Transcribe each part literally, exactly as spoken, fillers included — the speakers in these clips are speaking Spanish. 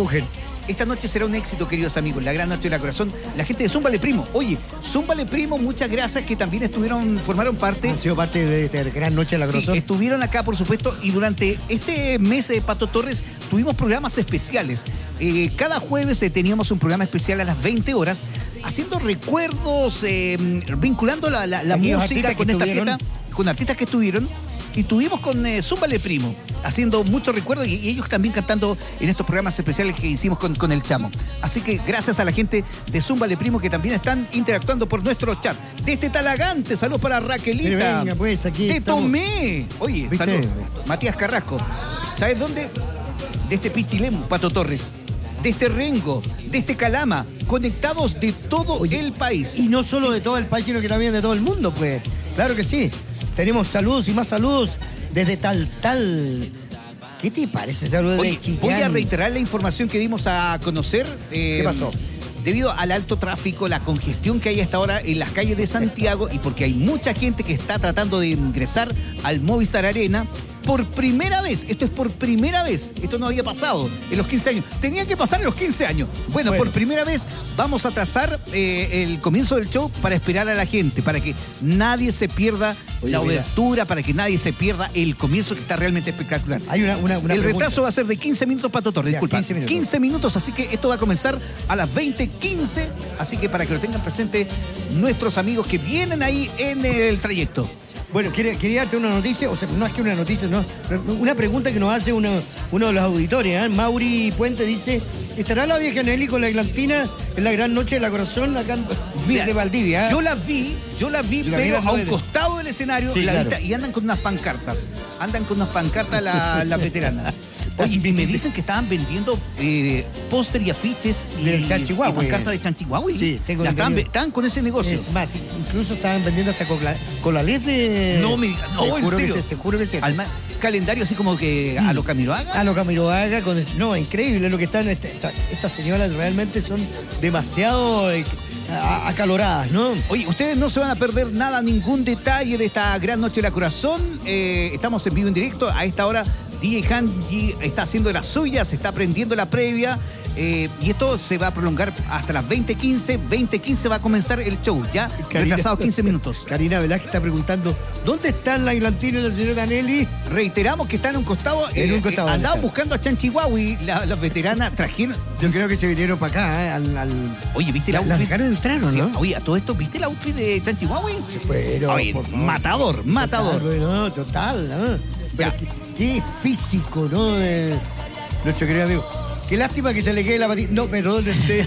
empujen. Esta noche será un éxito, queridos amigos, la gran noche de la corazón. La gente de Zúmbale Primo. Oye, Zúmbale Primo, muchas gracias, que también estuvieron, formaron parte. Han sido parte de esta gran noche de la corazón. Sí, estuvieron acá, por supuesto, y durante este mes de Pato Torres tuvimos programas especiales. Eh, cada jueves eh, teníamos un programa especial a las veinte horas, haciendo recuerdos, eh, vinculando la, la, la música con esta fiesta, con artistas que estuvieron. Y tuvimos con eh, Zúmbale Primo, haciendo muchos recuerdos y, y ellos también cantando en estos programas especiales que hicimos con, con el Chamo. Así que gracias a la gente de Zúmbale Primo que también están interactuando por nuestro chat. Desde Talagante, saludos para Raquelita. Venga, pues, aquí Te estamos. tomé. Oye, ¿Viste? saludos. Matías Carrasco. ¿Sabes dónde? De este Pichilemu, Pato Torres. De este Rengo, de este Calama, conectados de todo Oye, el país. Y no solo Sí. de todo el país, sino que también de todo el mundo, pues. Claro que sí. Tenemos saludos y más saludos desde tal, tal. ¿Qué te parece saludos Oye, de Chillán? voy a reiterar la información que dimos a conocer. eh, ¿Qué pasó? Debido al alto tráfico, la congestión que hay hasta ahora en las calles de Santiago y porque hay mucha gente que está tratando de ingresar al Movistar Arena, por primera vez, esto es por primera vez, esto no había pasado en los quince años, tenía que pasar en los quince años. Bueno, Bueno. por primera vez vamos a trazar eh, el comienzo del show para esperar a la gente, para que nadie se pierda Oye, la mira. obertura, para que nadie se pierda el comienzo que está realmente espectacular. Hay una, una, una El pregunta. retraso va a ser de quince minutos, Pato Torres, Ya, disculpa. quince minutos. quince minutos, así que esto va a comenzar a las veinte quince, así que para que lo tengan presente nuestros amigos que vienen ahí en el trayecto. Bueno, quería, quería darte una noticia, o sea, no es que una noticia, no, una pregunta que nos hace uno, uno de los auditores, ¿eh? Mauri Puente dice, ¿estará la vieja Nelly con la Eglantina en la gran noche de la corazón acá en Mira, de Valdivia? ¿eh? Yo la vi, yo la vi, Yo la vi pero las a un nueve. costado del escenario, Sí, la claro. vista, y andan con unas pancartas. Andan con unas pancartas las la veteranas. Oye, y me dicen que estaban vendiendo eh, póster y afiches y, Del Chanchihuahua. y pancartas de Chanchihuahua. Sí, tengo La estaban, entendido. estaban con ese negocio. Es más, incluso estaban vendiendo hasta con la, con la led de... No me digas, no, te en juro serio. Que sí, te juro que sí. Al ma- calendario así como que a lo Camiroaga. A lo Camiroaga, con... No, increíble lo que están... Esta- esta- Estas señoras realmente son demasiado eh, a- acaloradas, ¿no? Oye, ustedes no se van a perder nada, ningún detalle de esta gran noche de la corazón. Eh, estamos en vivo en directo. A esta hora, D J Hanji está haciendo las suyas, se está aprendiendo la previa. Eh, y esto se va a prolongar hasta las veinte quince. veinte quince va a comenzar el show. Ya retrasado quince minutos. Karina Velázquez está preguntando, ¿dónde están la Eglantina y la señora Nelly? Reiteramos que están en un costado. En eh, un costado, eh, andaban está. buscando a Chanchihuahua y la- las veteranas trajeron. Yo creo que se vinieron para acá, ¿eh? Al, al... Oye, ¿viste el La- outfit? las dejaron entrar, ¿o Sí, no? Oye, a todo esto, ¿viste el outfit de Chanchihuahua? Pero, Oye, por favor. matador, matador. Total, no, total, ¿no? Pero Ya. qué, qué físico, ¿no? De nuestro querido amigo. Qué lástima que se le quede la patita. No, pero ¿dónde esté?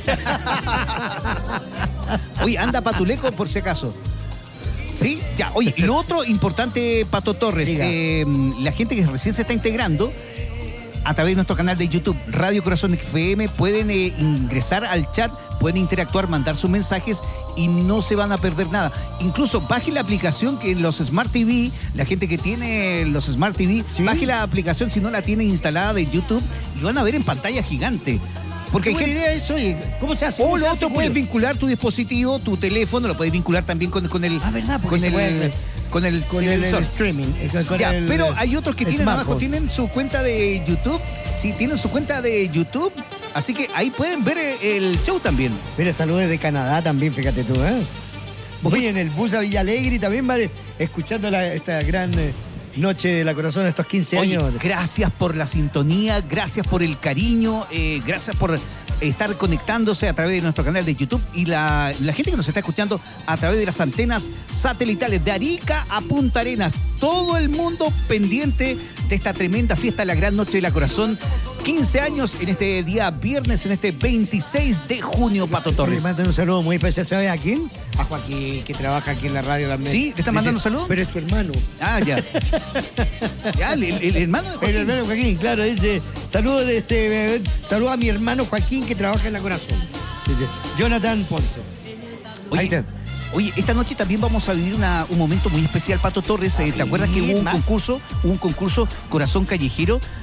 Oye, anda Patuleco por si acaso. Sí, ya. Oye, y lo otro importante, Pato Torres, Diga. eh, la gente que recién se está integrando a través de nuestro canal de YouTube, Radio Corazón F M, pueden eh, ingresar al chat, pueden interactuar, mandar sus mensajes y no se van a perder nada. Incluso baje la aplicación que en los Smart T V, la gente que tiene los Smart T V, ¿Sí? baje la aplicación si no la tienen instalada de YouTube y van a ver en pantalla gigante. Porque Qué hay buena gente... idea eso, oye. ¿Cómo se hace? O ¿Cómo lo se otro, hace, puedes Julio? vincular tu dispositivo, tu teléfono, lo puedes vincular también con, con el... Ah, ¿verdad? Porque Con se el, puede- con el... Con el, el televisor. streaming. eh, con Ya, el- pero hay otros que tienen smartphone. abajo, tienen su cuenta de YouTube. Sí, tienen su cuenta de YouTube. Así que ahí pueden ver el, el show también. Mira, saludos de Canadá también, fíjate tú, ¿eh? Voy en el bus a Villa Alegre y también vale escuchando la- esta gran eh, noche de la corazón, estos quince Oye, años. gracias por la sintonía, gracias por el cariño, eh, gracias por estar conectándose a través de nuestro canal de YouTube y la, la gente que nos está escuchando a través de las antenas satelitales de Arica a Punta Arenas. Todo el mundo pendiente de esta tremenda fiesta, la gran noche de la corazón. quince años en este día viernes, en este veintiséis de junio, Pato Le Torres. mandan un saludo muy especial, ¿sabes a quién? A Joaquín, que trabaja aquí en la radio también. ¿Sí? ¿Te están mandando un saludo? Pero es su hermano. Ah, ya. Ya, el, el- el hermano de El Joaquín. hermano Joaquín, claro, dice, saludo de este, eh, saludo a mi hermano Joaquín que trabaja en la corazón. Dice, Jonathan Ponce. Ahí Oye, está. oye, esta noche también vamos a vivir una- un momento muy especial, Pato Torres. Eh, ¿Te acuerdas que hubo un más. concurso, hubo un concurso Corazón Callejero?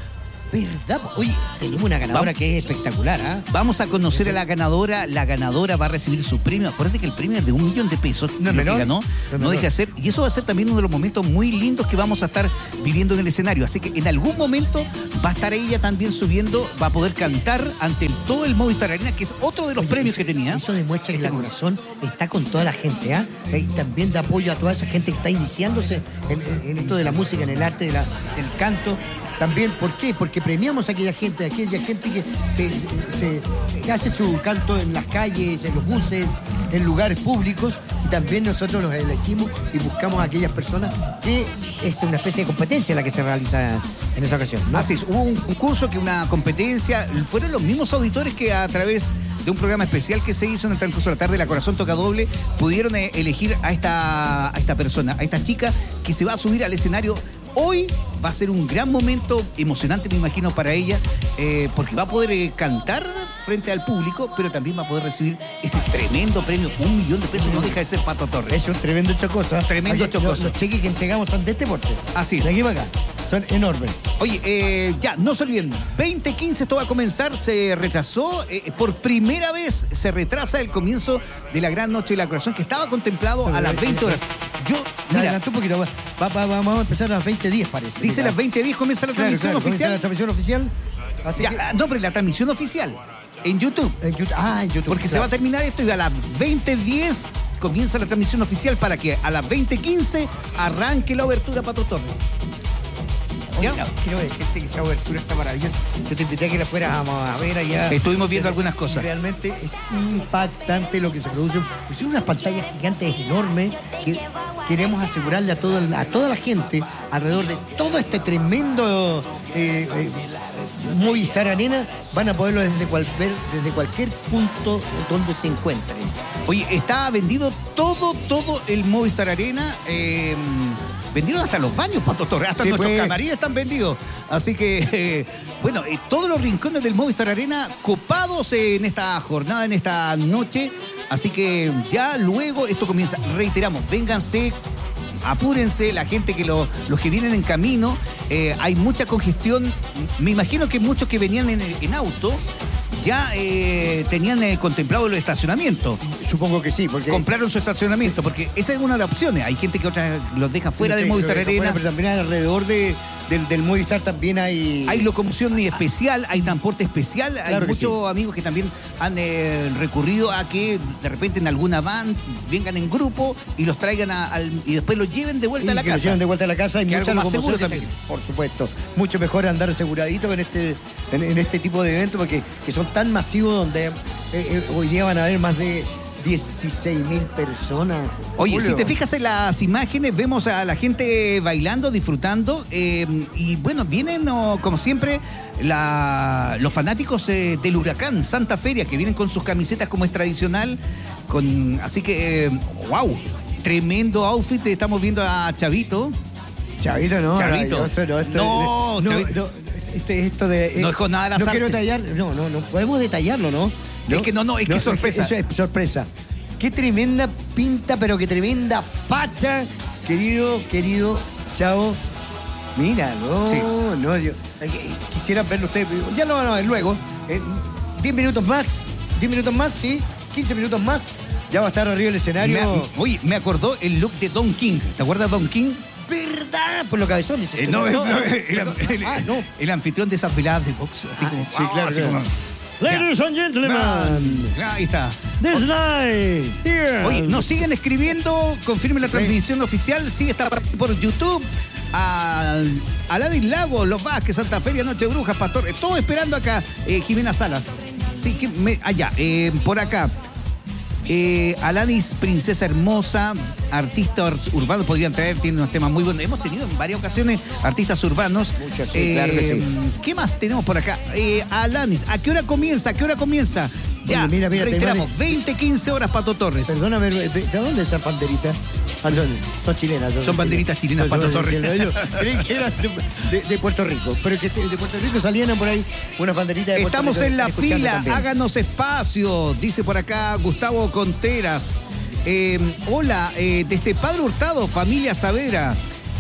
¿Verdad? Oye, tenemos una ganadora Vamos. que es espectacular, ¿ah? Vamos a conocer a la ganadora. La ganadora va a recibir su premio. Acuérdate que el premio es de un millón de pesos. No es lo que menor. ganó. No es No menor. deja de ser. Y eso va a ser también uno de los momentos muy lindos que vamos a estar viviendo en el escenario. Así que en algún momento va a estar ella también subiendo, va a poder cantar ante el, todo el Movistar Arena, que es otro de los Oye, premios eso, que tenía. Eso demuestra que Está el con- corazón está con toda la gente, ¿ah? Y también da apoyo a toda esa gente que está iniciándose en, en- en esto de la música, en el arte de la- del canto. También, ¿por qué? Porque premiamos a aquella gente, a aquella gente que se, se- se hace su canto en las calles, en los buses, en lugares públicos, y también nosotros los elegimos y buscamos a aquellas personas que es una especie de competencia la que se realiza en esa ocasión, ¿no? Así es, hubo un concurso, que una competencia, fueron los mismos auditores que a través de un programa especial que se hizo en el transcurso de la tarde, La Corazón Toca Doble, pudieron eh, elegir a esta, a esta persona, a esta chica que se va a subir al escenario. Hoy va a ser un gran momento emocionante, me imagino, para ella, eh, porque va a poder eh, cantar frente al público, pero también va a poder recibir ese tremendo premio, un millón de pesos, no deja de ser Pato Torres. Es un tremendo chocoso. ¿eh? Tremendo Aquí, chocoso. Los, los cheques que entregamos son de este porte. Así es. De aquí para acá. Son enormes. Oye, eh, ya, no se olviden, veinte quince esto va a comenzar, se retrasó, eh, por primera vez se retrasa el comienzo de la gran noche de la corazón, que estaba contemplado a las veinte horas. Yo, Se mira, adelantó un poquito. Va- va- vamos a empezar a las veinte diez, parece. dice Mira. las veinte diez comienza la Claro, transmisión claro, comienza oficial. la transmisión oficial. Así Ya, que, ah, no, pero la transmisión oficial, en YouTube. en YouTube. Ah, en YouTube. Porque se va a terminar esto y a las veinte diez comienza la transmisión oficial para que a las veinte quince arranque la obertura Pato Torres. Oye, ¿Ya? quiero decirte que esa obertura está maravillosa. Yo te invité a que la fuéramos a ver allá. Estuvimos viendo algunas cosas. Realmente es impactante lo que se produce. Son unas pantallas gigantes enormes que queremos asegurarle a, todo, el- a toda la gente alrededor de todo este tremendo eh, eh, Movistar Arena. Van a poderlo desde, cual- ver desde cualquier punto donde se encuentren. Oye, está vendido todo, todo el Movistar Arena. Eh, vendieron hasta los baños, Pato Torres. Hasta Sí, nuestros pues. camarines están vendidos. Así que, eh, bueno, eh, todos los rincones del Movistar Arena copados eh, en esta jornada, en esta noche. Así que ya luego esto comienza. Reiteramos, vénganse. Apúrense, la gente que lo- los que vienen en camino, eh, hay mucha congestión. Me imagino que muchos que venían en, en auto ya eh, tenían eh, contemplado el estacionamiento. Supongo que sí, porque... Compraron su estacionamiento, porque esa es una de las opciones. Hay gente que otras los deja fuera del Lo Movistar deja Arena. fuera, pero también alrededor de, del, del Movistar también hay... Hay locomoción especial, hay transporte especial. Hay Claro que muchos amigos que también han eh, recurrido a que de repente en alguna van vengan en grupo y los traigan a- al, y después los lleven de vuelta a la Y que lo casa. lleven de vuelta a la casa y Que mucha algo más locomoción seguro que también. está- Por supuesto. Mucho mejor andar aseguradito en este, en, en este tipo de eventos porque que son tan masivos donde eh, eh, hoy día van a haber más de dieciséis mil personas. Oye, Julio. si te fijas en las imágenes, vemos a la gente bailando, disfrutando. eh, y bueno, vienen, oh, como siempre, la- los fanáticos eh, del Huracán Santa Feria, que vienen con sus camisetas como es tradicional. Con, así que, eh, wow, tremendo outfit. Estamos viendo a Chavito. Chavito, no. Chavito. maravilloso, No, esto, No, no, Chavito. no, este, esto de. eh, No dejó nada al No azar, quiero che. detallar. No, no, no podemos detallarlo, ¿no? Es que no, no, es que es sorpresa. Eso es sorpresa. Qué tremenda pinta, pero qué tremenda facha, querido, querido Chavo. Mira, no, Sí. no, yo eh, quisiera verlo ustedes. Ya lo van a ver luego. En diez minutos más, diez minutos más, sí, quince minutos más. Ya va a estar arriba del Me, escenario. oye, me acordó el look de Don King. ¿Te acuerdas de Don King? ¿Verdad? Por lo cabezón, dice. Eh, no, no, el, el- Ah, no. el anfitrión de esas veladas de box. Así Ah, como, sí, claro, así claro. como- Ladies and gentlemen, Ah, ahí está. this night, here. Oye, nos siguen escribiendo, confirmen la Sí. transmisión oficial, sí, está por YouTube. A Aladín Lago, Los Vázquez, Santa Feria, Noche de Brujas, Pastor, eh, todo esperando acá, eh, Jimena Salas. Sí, que me- allá, eh, por acá. Eh, Alanis, Princesa Hermosa, artistas urbanos podrían traer, tienen unos temas muy buenos. Hemos tenido en varias ocasiones artistas urbanos. Muchos, sí, claro que sí. ¿Qué más tenemos por acá? Eh, Alanis, ¿a qué hora comienza? ¿A qué hora comienza? Ya, Oye, mira, mira, te reiteramos, vale- veinte, quince horas, Pato Torres. Perdóname, ¿de de dónde esas banderitas? Ah, son, son chilenas. Son banderitas chilenas, Pato Torres. Yo creí que eran de, de Puerto Rico, pero que de Puerto Rico salían por ahí unas banderitas de Puerto Estamos Rico. en la Escuchando fila, también. háganos espacio, dice por acá Gustavo Conteras. Eh, hola, eh, desde Padre Hurtado, familia Savera.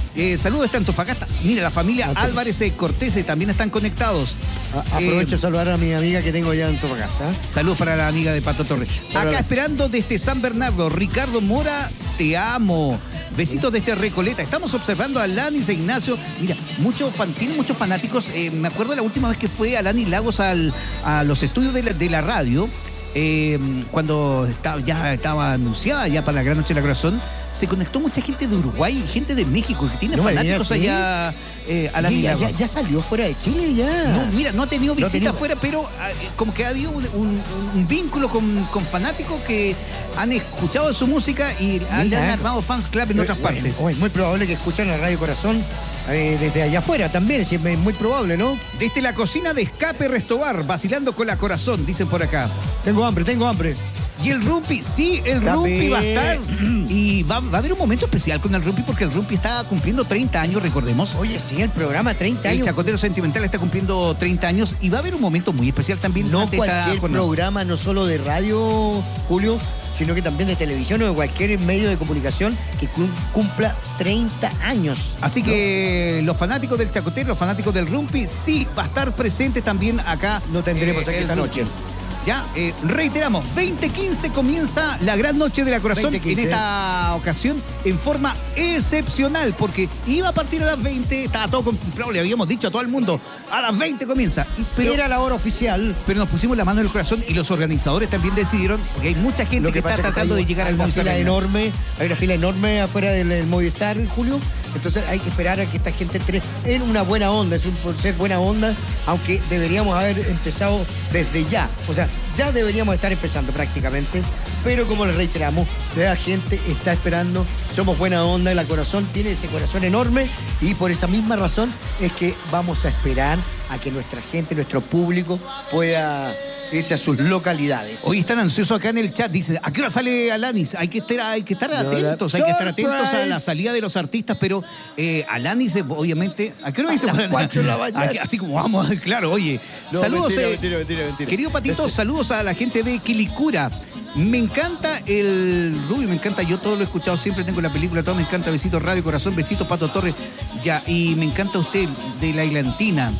Eh, saludos desde Antofagasta. Mira, la familia Antofagasta. Álvarez eh, Cortés eh, también están conectados. A- aprovecho Eh, a saludar a mi amiga que tengo ya en Antofagasta. ¿eh? Saludos para la amiga de Pato Torres. Hola. Acá esperando desde San Bernardo, Ricardo Mora, te amo. Besitos desde Recoleta. Estamos observando a Alanis e Ignacio. Mira, muchos fan, tiene muchos fanáticos. Eh, me acuerdo la última vez que fue Alanis Lagos al, a los estudios de la, de la radio, eh, cuando estaba, ya estaba anunciada ya para la Gran Noche de la Corazón, se conectó mucha gente de Uruguay y gente de México que tiene No me fanáticos digas, ¿sí? allá. Eh, Alanis Sí, ya, Lagos. ya- ya salió fuera de Chile ya. No, mira, no ha tenido No ha visita tenido. afuera, pero ah, eh, como que ha habido un, un- un vínculo con, con fanáticos que han escuchado su música y han, Mira. han armado fans club en otras Bueno, partes. oh, es muy probable que escuchen la Radio Corazón eh, desde allá afuera también. Es es muy probable, ¿no? Desde la cocina de Escape Restobar, vacilando con la Corazón, dicen por acá. Tengo hambre, tengo hambre. Y el Rumpi, sí, el Escape. Rumpi va a estar. Y va, va a haber un momento especial con el Rumpi porque el Rumpi está cumpliendo treinta años, recordemos. Oye, sí, el programa treinta El años. Chacotero Sentimental está cumpliendo treinta años y va a haber un momento muy especial también. No durante esta cualquier jornada. programa, no solo de radio, Julio, sino que también de televisión o de cualquier medio de comunicación que cum- cumpla treinta años. Así que los fanáticos del Chacotero, los fanáticos del Rumpi, sí, va a estar presente también acá. Lo tendremos aquí el esta Rumpi. noche. Ya, eh, reiteramos, veinte quince comienza la Gran Noche de la Corazón veinte quince. en esta ocasión en forma excepcional, porque iba a partir a las veinte, estaba todo comprado, le habíamos dicho a todo el mundo, a las veinte comienza. Y- Pero, Era la hora oficial. pero nos pusimos la mano en el corazón y los organizadores también decidieron, porque hay mucha gente Lo que, que está pasa es que tratando hay- de llegar hay al una Movistar fila Arena. enorme, hay una fila enorme afuera del, del Movistar, Julio. Entonces hay que esperar a que esta gente entre en una buena onda, es un por ser buena onda, aunque deberíamos haber empezado desde ya. O sea, ya deberíamos estar empezando prácticamente, pero como les reiteramos, la gente está esperando, somos buena onda, el corazón tiene ese corazón enorme y por esa misma razón es que vamos a esperar a que nuestra gente, nuestro público pueda irse a sus localidades. Hoy están ansiosos acá en el chat, dicen, ¿a qué hora sale Alanis? Hay que estar, hay que estar atentos, hay que estar atentos a la salida de los artistas, pero eh, Alanis, eh, obviamente, ¿a qué hora dice? A las cuatro de la mañana. Aquí- Así como vamos, claro, oye. No, saludos, mentira, eh, mentira, mentira, mentira. querido Patito, saludos a la gente de Quilicura. Me encanta el Rubio, me encanta, yo todo lo he escuchado, siempre tengo la película, todo me encanta, besitos Radio Corazón, besitos Pato Torres, ya, y me encanta usted de la Islantina.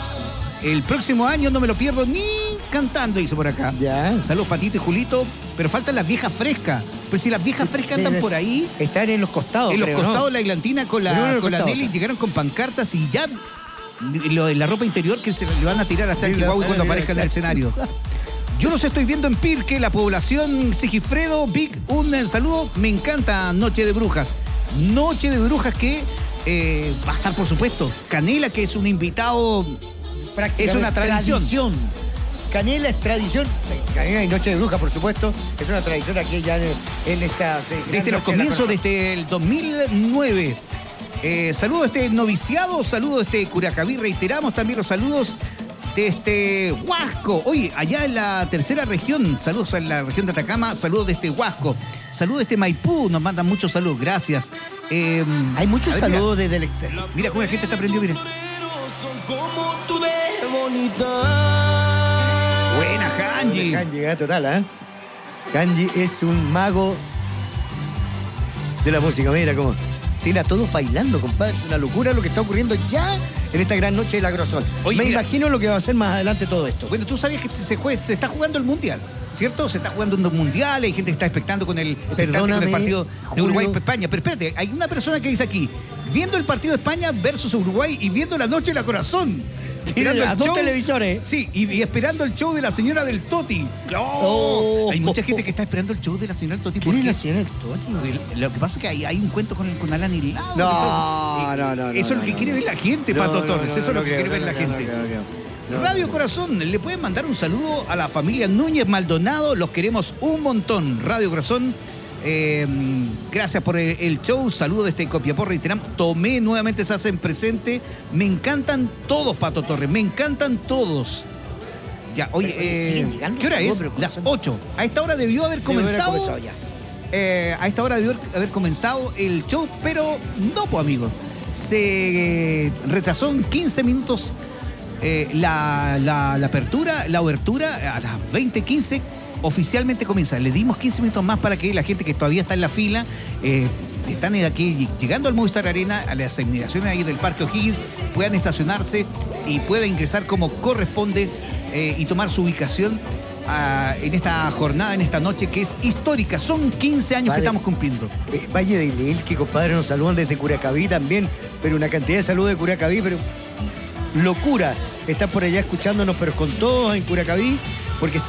El próximo año no me lo pierdo ni cantando, dice por acá. Ya. Saludos, Patito y Julito. Pero faltan las viejas frescas. Pero si las viejas frescas andan por ahí, Están en los costados. en los creo, costados ¿no? de la Islantina con Pero uno en la, los con la costados. Nelly, llegaron con pancartas y ya lo- la ropa interior que se le van a tirar a Sí, Chachi le Guau van a cuando tirar aparezca a en el Chachi. escenario. Yo los estoy viendo en Pirque, la población Sigifredo, Big, un eh, saludo. Me encanta Noche de Brujas. Noche de Brujas que eh, va a estar, por supuesto, Canela, que es un invitado. Prácticamente Es una tradición. Canela es tradición. Canela y Noche de Bruja, por supuesto. Es una tradición aquí ya en, en esta. eh, gran Desde los noche de la comienzos, Corazón. desde el dos mil nueve. Eh, saludos de este noviciado, saludos de este Curacaví, reiteramos también los saludos de este Huasco. Oye, allá en la tercera región, saludos en la región de Atacama, saludos de este Huasco, saludos de este Maipú, nos mandan muchos saludos, gracias. Eh, Hay muchos a ver, mira, saludos desde el exterior. Mira cómo la gente está prendido, miren. Como tú de bonita. Buena, Hanji. Kanji, eh, total, ¿eh? Kanji es un mago de la música. Mira cómo tiene a todos bailando, compadre. Una locura lo que está ocurriendo ya en esta gran noche de la Grosol. Oye, Me mira. imagino lo que va a ser más adelante todo esto. Bueno, tú sabías que se, juega- se está jugando el Mundial, ¿cierto? Se está jugando un Mundial, hay gente que está expectando con el, expectante con el Perdóname, partido de Julio. Uruguay-España. Pero espérate, hay una persona que dice aquí, viendo el partido de España versus Uruguay y viendo la noche de la Corazón. Esperando a el dos show- televisores. Sí, y, y esperando el show de la señora del Toti. Oh. Hay mucha gente que está esperando el show de la señora del Toti. ¿Quién es porque la señora del Toti? el- Lo que pasa es que hay, hay un cuento con, con Alan y Lau. No, entonces, no, no, no, Eso es lo no, que no, quiere no. ver la gente, No, Pato no, Torres. no, Eso es no, lo no que creo, quiere ver no, la no, gente. no creo, no creo. No. Radio Corazón, le pueden mandar un saludo a la familia Núñez Maldonado, los queremos un montón. Radio Corazón, eh, gracias por el, el show, saludos desde Copiapó, reiteramos, Tomé nuevamente se hacen presente, me encantan todos, Pato Torres, me encantan todos. Ya, oye, Oye, eh, siguen llegando ¿qué hora saludos, es? pero Las Corazón. ocho. A esta hora debió haber Debe haber comenzado, comenzado ya. eh, a esta hora debió haber comenzado el show, pero no, pues amigos, se eh, retrasó en quince minutos eh, la, la, la apertura, la obertura a las veinte quince oficialmente comienza. Le dimos quince minutos más para que la gente que todavía está en la fila eh, están aquí llegando al Movistar Arena, a las inmediaciones ahí del Parque O'Higgins, puedan estacionarse y puedan ingresar como corresponde eh, y tomar su ubicación a, en esta jornada, en esta noche que es histórica. Son quince años Vale. que estamos cumpliendo. Eh, Valle de Ilque, compadre, nos saludan desde Curacaví también, pero una cantidad de saludos de Curacaví, pero locura. Están por allá escuchándonos, pero con todos en Curacaví, porque